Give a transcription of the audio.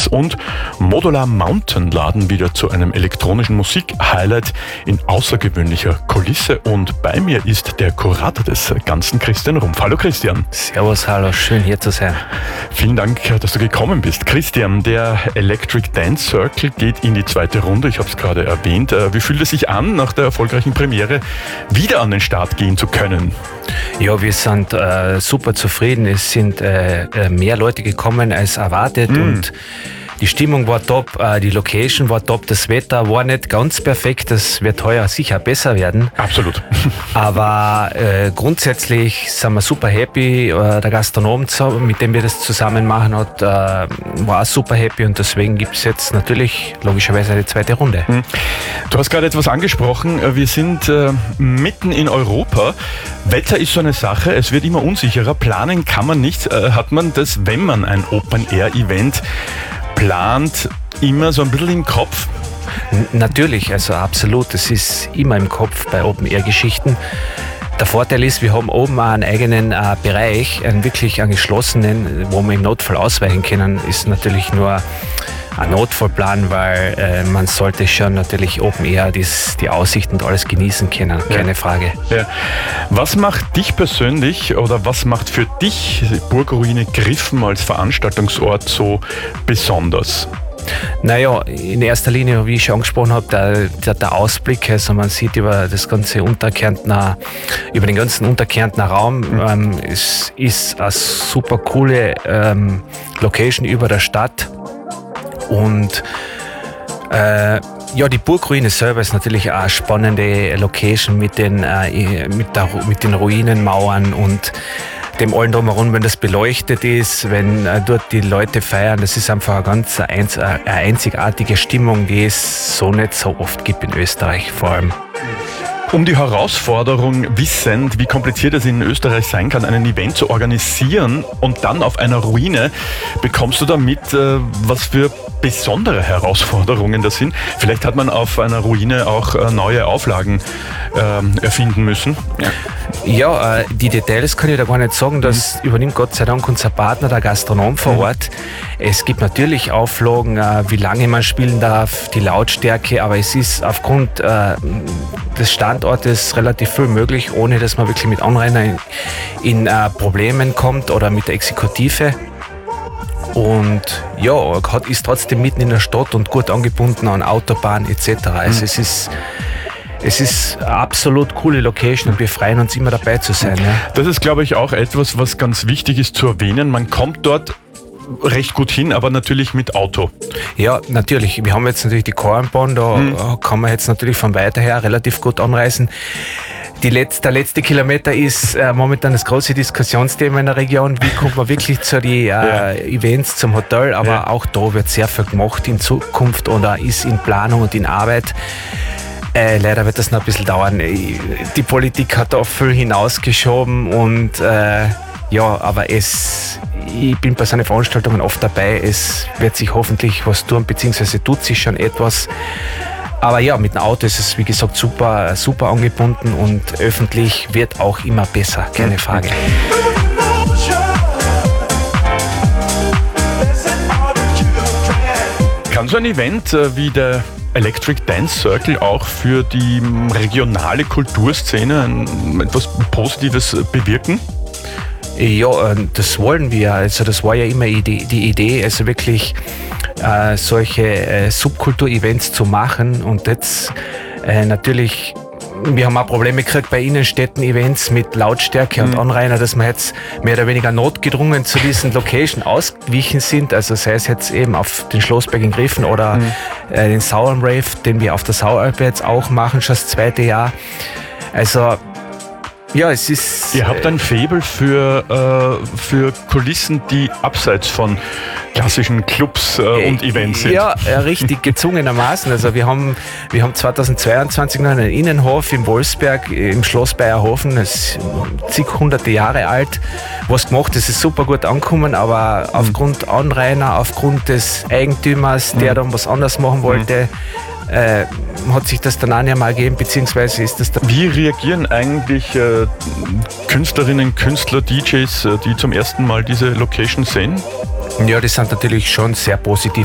Dance und Modular Mountain laden wieder zu einem elektronischen Musik-Highlight in außergewöhnlicher Kulisse. Und bei mir ist der Kurator des Ganzen, Christian Rumpf. Hallo Christian. Servus, hallo, schön hier zu sein. Vielen Dank, dass du gekommen bist. Christian, der Electric Dance Circle geht in die zweite Runde. Ich habe es gerade erwähnt. Wie fühlt es sich an, nach der erfolgreichen Premiere wieder an den Start gehen zu können? Ja, wir sind super zufrieden. Es sind mehr Leute gekommen als erwartet und die Stimmung war top, die Location war top, das Wetter war nicht ganz perfekt, das wird heuer sicher besser werden. Absolut. Aber grundsätzlich sind wir super happy. Der Gastronom, mit dem wir das zusammen machen, war auch super happy und deswegen gibt es jetzt natürlich logischerweise eine zweite Runde. Du hast gerade etwas angesprochen, wir sind mitten in Europa. Wetter ist so eine Sache, es wird immer unsicherer, planen kann man nicht. Hat man das, wenn man ein Open-Air-Event plant, immer so ein bisschen im Kopf? Natürlich, also absolut. Es ist immer im Kopf bei Open-Air-Geschichten. Der Vorteil ist, wir haben oben auch einen eigenen Bereich, einen wirklich geschlossenen, wo wir im Notfall ausweichen können. Ist natürlich nur ein Notfallplan, weil man sollte schon natürlich Open-Air die Aussicht und alles genießen können, keine Frage. Ja. Was macht dich persönlich oder was macht für dich Burgruine Griffen als Veranstaltungsort so besonders? Naja, in erster Linie, wie ich schon angesprochen habe, der Ausblick, also man sieht über das ganze über den ganzen Unterkärntner Raum, es ist eine super coole Location über der Stadt und die Burgruine selber ist natürlich auch eine spannende Location mit den Ruinenmauern und dem allen drumherum, wenn das beleuchtet ist, wenn dort die Leute feiern, das ist einfach eine einzigartige Stimmung, die es so nicht so oft gibt in Österreich vor allem. Um die Herausforderung wissend, wie kompliziert es in Österreich sein kann, ein Event zu organisieren und dann auf einer Ruine, bekommst du damit, was für besondere Herausforderungen das sind? Vielleicht hat man auf einer Ruine auch neue Auflagen erfinden müssen. Ja, die Details kann ich da gar nicht sagen. Das übernimmt Gott sei Dank unser Partner, der Gastronom vor Ort. Es gibt natürlich Auflagen, wie lange man spielen darf, die Lautstärke, aber es ist aufgrund des Standortes relativ viel möglich, ohne dass man wirklich mit Anrainern in Problemen kommt oder mit der Exekutive. Und ja, ist trotzdem mitten in der Stadt und gut angebunden an Autobahn etc. Also es ist eine absolut coole Location und wir freuen uns immer dabei zu sein. Ja. Das ist, glaube ich, auch etwas, was ganz wichtig ist zu erwähnen. Man kommt dort recht gut hin, aber natürlich mit Auto. Ja, natürlich. Wir haben jetzt natürlich die Kornbahn, da kann man jetzt natürlich von weiter her relativ gut anreisen. Der letzte Kilometer ist momentan das große Diskussionsthema in der Region. Wie kommt man wirklich zu den Events, zum Hotel? Aber auch da wird sehr viel gemacht in Zukunft oder ist in Planung und in Arbeit. Leider wird das noch ein bisschen dauern. Die Politik hat da viel hinausgeschoben und aber ich bin bei so einer Veranstaltungen oft dabei. Es wird sich hoffentlich was tun, beziehungsweise tut sich schon etwas. Aber ja, mit dem Auto ist es, wie gesagt, super angebunden und öffentlich wird auch immer besser, keine Frage. Kann so ein Event wie der Electric Dance Circle auch für die regionale Kulturszene etwas Positives bewirken? Ja, das wollen wir. Also das war ja immer die Idee, also wirklich solche Subkultur-Events zu machen. Und jetzt natürlich, wir haben auch Probleme gekriegt bei Innenstädten-Events mit Lautstärke und Anrainer, dass wir jetzt mehr oder weniger notgedrungen zu diesen Location ausgewichen sind. Also sei es jetzt eben auf den Schlossberg in Griffen oder den Sauerm Rave, den wir auf der Saueralpe jetzt auch machen, schon das zweite Jahr. Also ja, es ist... Ihr habt ein Faible für Kulissen, die abseits von klassischen Clubs und Events sind. Ja, richtig, gezwungenermaßen. Also wir haben 2022 noch einen Innenhof im Wolfsberg, im Schloss Bayerhofen, das ist zig hunderte Jahre alt, was gemacht, das ist super gut angekommen, aber aufgrund Anrainer, aufgrund des Eigentümers, der dann was anderes machen wollte, hat sich das dann auch nicht mal gegeben, beziehungsweise ist das dann... Wie reagieren eigentlich Künstlerinnen, Künstler, DJs, die zum ersten Mal diese Location sehen? Ja, die sind natürlich schon sehr positiv